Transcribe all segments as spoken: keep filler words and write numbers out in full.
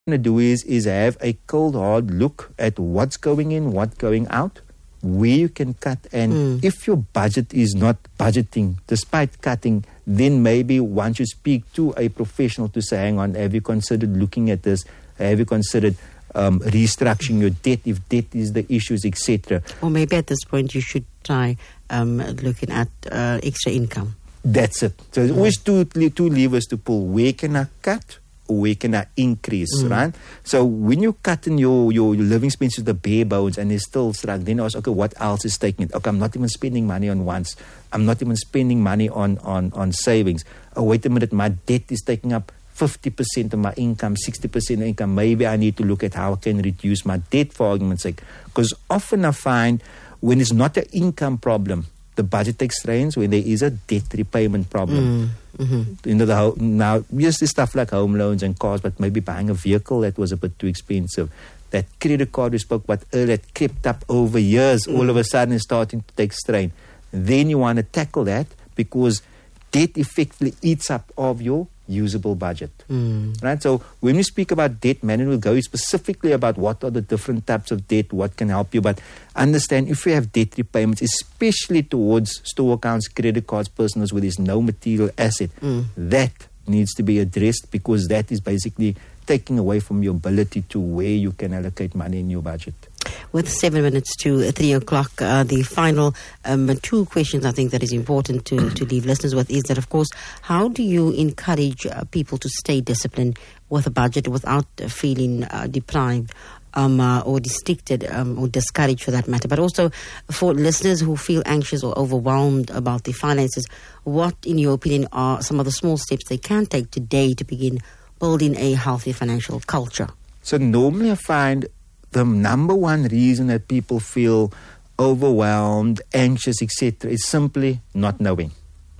to do is, is have a cold, hard look at what's going in, what's going out, where you can cut. And Mm. if your budget is not budgeting, despite cutting, then maybe once you speak to a professional to say, hang on, have you considered looking at this? Have you considered um, restructuring your debt if debt is the issues, et cetera? Or maybe at this point you should try um, looking at uh, extra income. That's it. So there's always two, two levers to pull. Where can I cut? Where can I increase, Mm. right? So when you cut in your, your living expenses to the bare bones and it's still struck, then I was, okay, what else is taking it? Okay, I'm not even spending money on wants. I'm not even spending money on, on, on savings. Oh, wait a minute, my debt is taking up fifty percent of my income, sixty percent of income. Maybe I need to look at how I can reduce my debt, for argument's sake. Because often I find when it's not an income problem, the budget takes strains. When there is a debt repayment problem. Mm. Mm-hmm. You know, the ho- now, yes, there's stuff like home loans and cars, but maybe buying a vehicle that was a bit too expensive. That credit card we spoke about earlier, that crept up over years, mm. all of a sudden is starting to take strain. Then you want to tackle that because debt effectively eats up of your usable budget. Mm. Right? So when we speak about debt management, we'll go specifically about what are the different types of debt, what can help you. But understand, if you have debt repayments, especially towards store accounts, credit cards, personals where there's no material asset, Mm. that needs to be addressed because that is basically taking away from your ability to where you can allocate money in your budget. With seven minutes to three o'clock, uh, the final um, two questions I think that is important to, to leave listeners with is that, of course, how do you encourage uh, people to stay disciplined with a budget without uh, feeling uh, deprived um, uh, or restricted um, or discouraged for that matter? But also for listeners who feel anxious or overwhelmed about their finances, what, in your opinion, are some of the small steps they can take today to begin building a healthy financial culture? So normally I find the number one reason that people feel overwhelmed, anxious, et cetera is simply not knowing.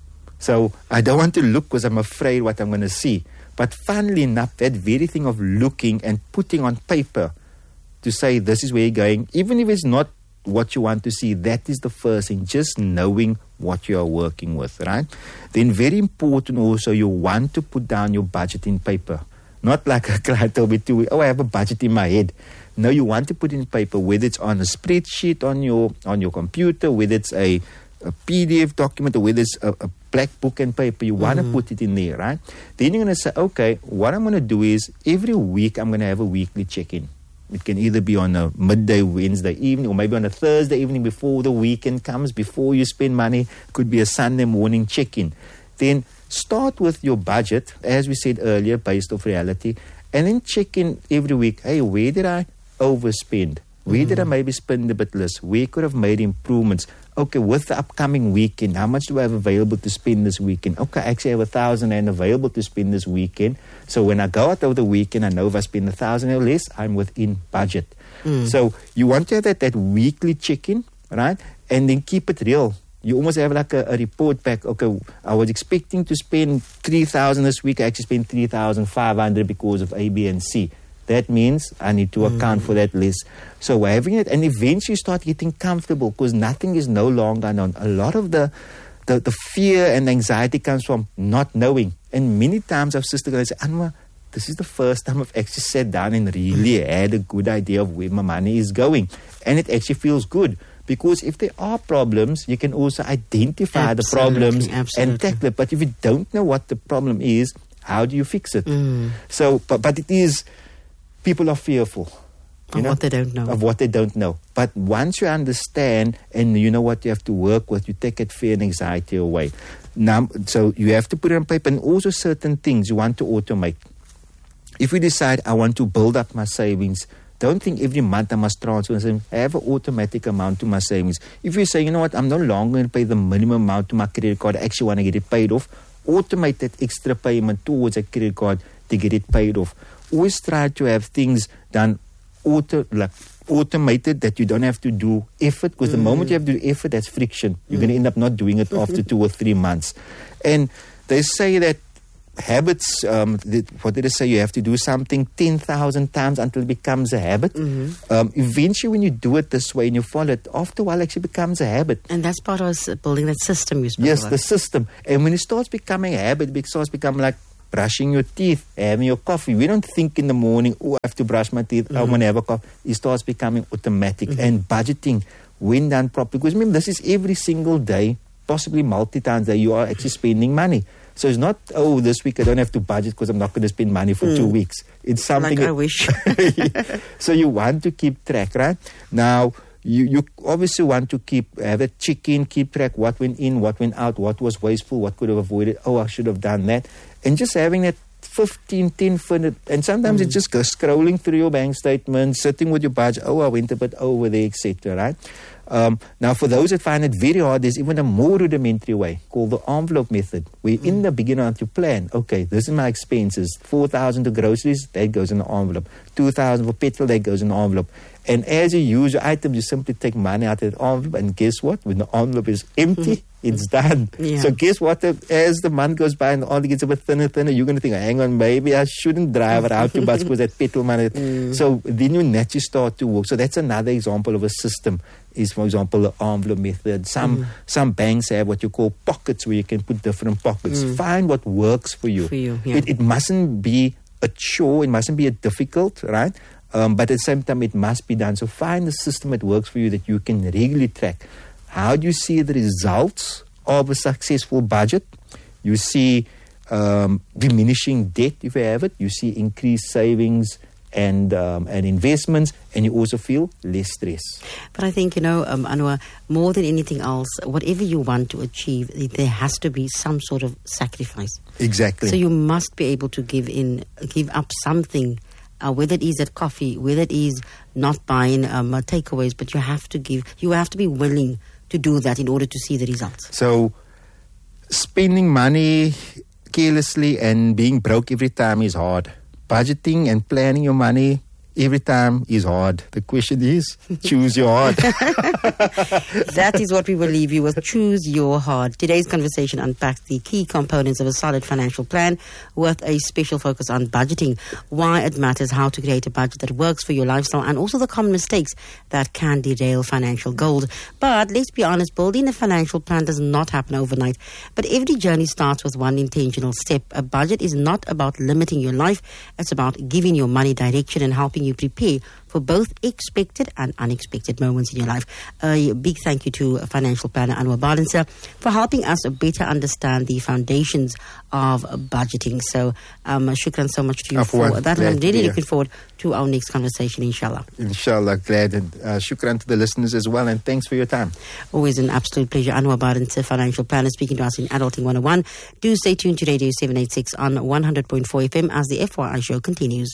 So I don't want to look because I'm afraid what I'm going to see. But funnily enough, that very thing of looking and putting on paper to say this is where you're going, even if it's not what you want to see, that is the first thing, just knowing what you are working with, right? Then very important also, you want to put down your budget in paper. Not like a client told me to, oh, I have a budget in my head. No, you want to put in paper, whether it's on a spreadsheet on your on your computer, whether it's a, a P D F document, or whether it's a, a black book and paper, you want to Mm-hmm. put it in there, right? Then you're going to say, okay, what I'm going to do is every week I'm going to have a weekly check-in. It can either be on a midday, Wednesday evening, or maybe on a Thursday evening before the weekend comes, before you spend money. Could be a Sunday morning check-in. Then start with your budget, as we said earlier, based off reality, and then check in every week. Hey, where did I overspend? Where did I maybe spend a bit less? Where could I have made improvements? Okay, with the upcoming weekend, how much do I have available to spend this weekend? Okay, I actually have a thousand and available to spend this weekend. So when I go out over the weekend, I know if I spend a thousand or less, I'm within budget. Mm. So you want to have that, that weekly check-in, right? And then keep it real. You almost have like a, a report back. Okay, I was expecting to spend three thousand this week. I actually spent three thousand five hundred because of A, B, and C. That means I need to account mm. for that less. So having it, and eventually you start getting comfortable because nothing is no longer unknown. A lot of the, the, the fear and anxiety comes from not knowing. And many times I've sister going to say, Anwar, this is the first time I've actually sat down and really had a good idea of where my money is going. And it actually feels good. Because if there are problems, you can also identify absolutely, the problems absolutely. and tackle it. But if you don't know what the problem is, how do you fix it? Mm. So, but, but it is, people are fearful. You of know, what they don't know. Of what they don't know. But once you understand and you know what you have to work with, you take that fear and anxiety away. Now, so you have to put it on paper, and also certain things you want to automate. If we decide I want to build up my savings, don't think every month I must transfer and say, I have an automatic amount to my savings. If you say, you know what, I'm no longer going to pay the minimum amount to my credit card, I actually want to get it paid off, automate that extra payment towards a credit card to get it paid off. Always try to have things done auto, like automated, that you don't have to do effort, because mm. the moment you have to do effort, that's friction. You're mm. going to end up not doing it after two or three months. And they say that habits, um, the, what did they say? You have to do something ten thousand times until it becomes a habit. Mm-hmm. Um, eventually, when you do it this way and you follow it, after a while, it actually becomes a habit. And that's part of us building that system you spoke Yes, about. the system. And when it starts becoming a habit, it starts becoming like brushing your teeth, having your coffee. We don't think in the morning, oh, I have to brush my teeth, mm-hmm. I want to have a coffee. It starts becoming automatic. Mm-hmm. And budgeting, when done properly, because remember, this is every single day, possibly multi-times that you are actually spending money. So it's not, oh, this week I don't have to budget because I'm not going to spend money for mm. two weeks. It's something... Like I wish. So you want to keep track, right? Now, you, you obviously want to keep, have a check-in, keep track what went in, what went out, what was wasteful, what could have avoided. Oh, I should have done that. And just having that fifteen, ten minute, and sometimes mm. it's just go scrolling through your bank statement, sitting with your budget, oh, I went a bit over there, et cetera, right? Um, now, for those that find it very hard, there's even a more rudimentary way called the envelope method, where mm. in the beginning of your plan, okay, this is my expenses, four thousand to groceries, that goes in the envelope, two thousand for petrol, that goes in the envelope. And as you use your items, you simply take money out of the envelope, and guess what? When the envelope is empty, it's done. Yeah. So guess what? As the month goes by and the envelope gets a bit thinner, thinner, you're going to think, hang on, maybe I shouldn't drive around too much because that petrol money. Mm. So then you naturally start to work. So that's another example of a system. Is, for example, the envelope method. Some mm. some banks have what you call pockets, where you can put different pockets. Mm. Find what works for you. For you yeah. it, it mustn't be a chore. It mustn't be a difficult, right? Um, but at the same time, it must be done. So find a system that works for you that you can regularly track. How do you see the results of a successful budget? You see um, diminishing debt if you have it. You see increased savings and um, and investments, and you also feel less stress. But I think, you know, um, Anwar, more than anything else, whatever you want to achieve, there has to be some sort of sacrifice. Exactly. So you must be able to give in, give up something, uh, whether it is at coffee, whether it is not buying um, uh, takeaways, but you have to give, you have to be willing to do that in order to see the results. So spending money carelessly and being broke every time is hard. Budgeting and planning your money every time is hard. The question is, choose your heart. That is what we will leave you with. Choose your heart. Today's conversation unpacks the key components of a solid financial plan with a special focus on budgeting, why it matters, how to create a budget that works for your lifestyle, and also the common mistakes that can derail financial goals. But let's be honest, building a financial plan does not happen overnight. But every journey starts with one intentional step. A budget is not about limiting your life. It's about giving your money direction and helping you prepare for both expected and unexpected moments in your life. A big thank you to financial planner Anwar Badenser for helping us better understand the foundations of budgeting. So, um, shukran so much to you Afwan, for that. And I'm really looking forward to our next conversation, inshallah. Inshallah, glad. And uh, shukran to the listeners as well, and thanks for your time. Always an absolute pleasure. Anwar Badenser, financial planner, speaking to us in Adulting one oh one. Do stay tuned to Radio seven eighty-six on one hundred point four F M as the F Y I show continues.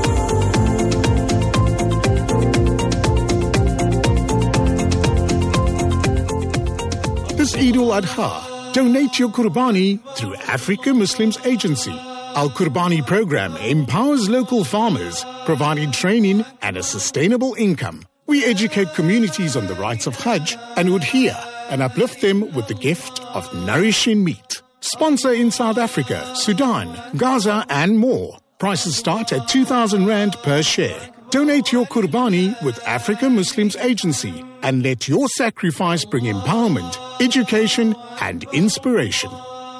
This Eid al-Adha, donate your Qurbani through Africa Muslims Agency. Our Qurbani program empowers local farmers, providing training and a sustainable income. We educate communities on the rights of Hajj and Udhiyah and uplift them with the gift of nourishing meat. Sponsor in South Africa, Sudan, Gaza and more. Prices start at two thousand rand per share. Donate your Qurbani with Africa Muslims Agency and let your sacrifice bring empowerment, education and inspiration.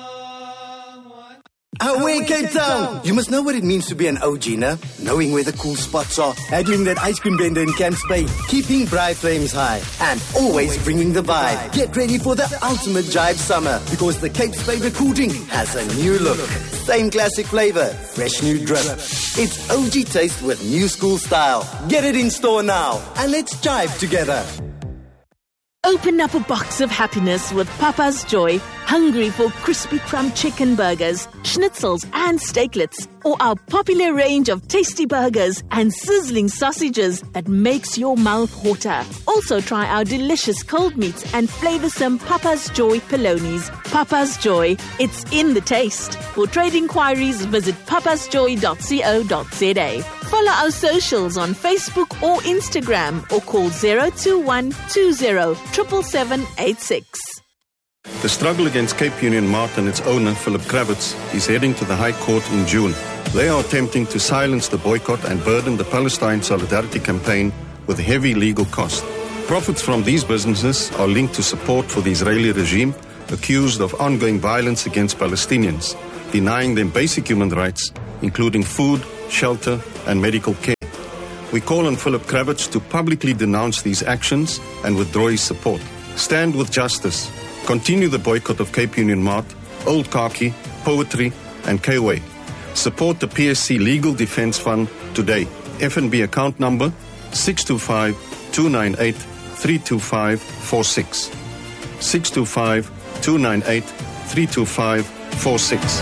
Away Cape Town! You must know what it means to be an O G, na? Knowing where the cool spots are, handling that ice cream vendor in Camps Bay, keeping bright flames high, and always bringing the vibe. Get ready for the ultimate jive summer, because the Cape's favorite cool drink has a new look. Same classic flavor, fresh new drip. It's O G taste with new school style. Get it in store now, and let's jive together. Open up a box of happiness with Papa's Joy. Hungry for crispy crumb chicken burgers, schnitzels and steaklets, or our popular range of tasty burgers and sizzling sausages that makes your mouth water. Also try our delicious cold meats and flavoursome Papa's Joy Polonies. Papa's Joy, it's in the taste. For trade inquiries, visit papas joy dot co dot za. Follow our socials on Facebook or Instagram, or call zero two one two zero seven seven seven eight six. The struggle against Cape Union Mart and its owner, Philip Kravitz, is heading to the High Court in June. They are attempting to silence the boycott and burden the Palestine Solidarity Campaign with heavy legal costs. Profits from these businesses are linked to support for the Israeli regime, accused of ongoing violence against Palestinians. denying them basic human rights, including food, shelter, and medical care. We call on Philip Kravitz to publicly denounce these actions and withdraw his support. Stand with justice. Continue the boycott of Cape Union Mart, Old Khaki, Poetry, and K-Way. Support the P S C Legal Defence Fund today. F N B account number six two five, two nine eight, three two five four six. six two five, two nine eight, three two five four six.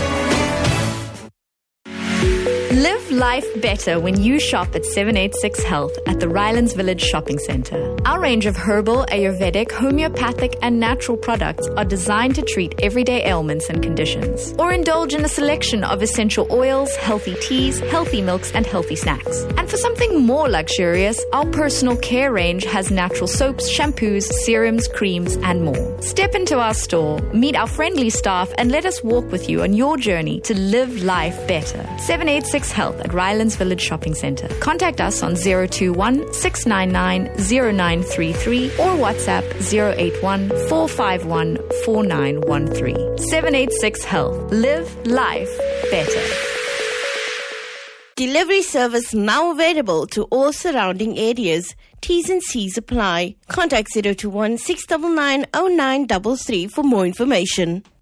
Live life better when you shop at seven eighty-six Health at the Rylands Village Shopping Centre. Our range of herbal, Ayurvedic, homeopathic and natural products are designed to treat everyday ailments and conditions. Or indulge in a selection of essential oils, healthy teas, healthy milks and healthy snacks. And for something more luxurious, our personal care range has natural soaps, shampoos, serums, creams and more. Step into our store, meet our friendly staff and let us walk with you on your journey to live life better. seven eighty-six Health at Rylands Village Shopping Centre. Contact us on zero two one, six nine nine, zero nine three three or WhatsApp zero eight one, four five one, four nine one three. seven eighty-six Health. Live life better. Delivery service now available to all surrounding areas. T's and C's apply. Contact zero two one, six nine nine, zero nine three three for more information.